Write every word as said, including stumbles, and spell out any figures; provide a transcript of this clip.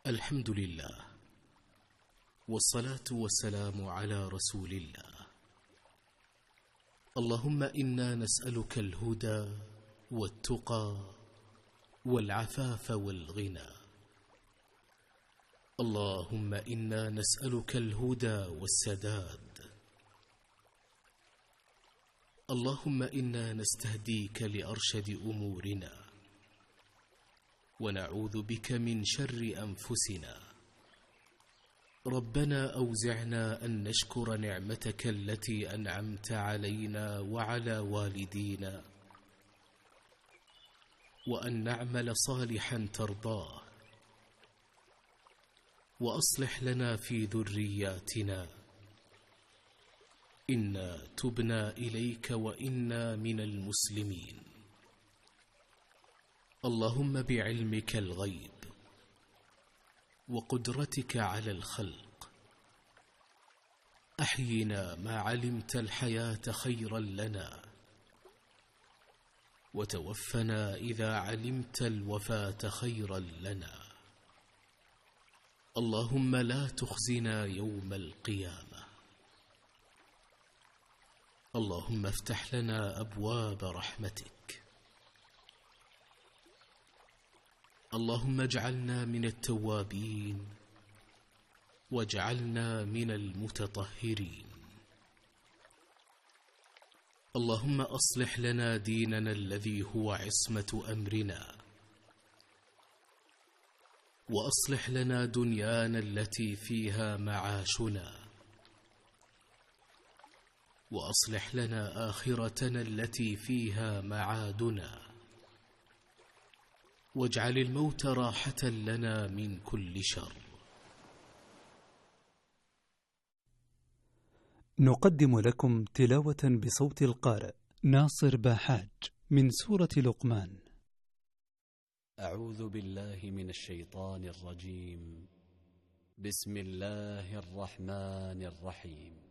الحمد لله، والصلاة والسلام على رسول الله. اللهم إنا نسألك الهدى والتقى والعفاف والغنى. اللهم إنا نسألك الهدى والسداد. اللهم إنا نستهديك لأرشد أمورنا، ونعوذ بك من شر أنفسنا. ربنا أوزعنا أن نشكر نعمتك التي أنعمت علينا وعلى والدينا، وأن نعمل صالحا ترضاه، وأصلح لنا في ذرياتنا، إنا تبنا إليك وإنا من المسلمين. اللهم بعلمك الغيب وقدرتك على الخلق أحينا ما علمت الحياة خيرا لنا، وتوفنا إذا علمت الوفاة خيرا لنا. اللهم لا تخزنا يوم القيامة. اللهم افتح لنا أبواب رحمتك. اللهم اجعلنا من التوابين، واجعلنا من المتطهرين. اللهم أصلح لنا ديننا الذي هو عصمة أمرنا، وأصلح لنا دنيانا التي فيها معاشنا، وأصلح لنا آخرتنا التي فيها معادنا، واجعل الموت راحة لنا من كل شر. نقدم لكم تلاوة بصوت القارئ ناصر باحاج من سورة لقمان. أعوذ بالله من الشيطان الرجيم. بسم الله الرحمن الرحيم.